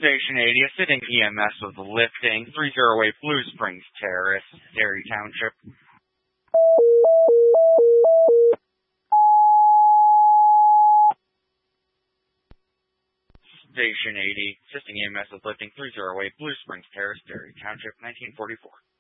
Station 80, assisting EMS with lifting, 308 Blue Springs Terrace, Derry Township. Station 80, assisting EMS with lifting, 308 Blue Springs Terrace, Derry Township, 1944.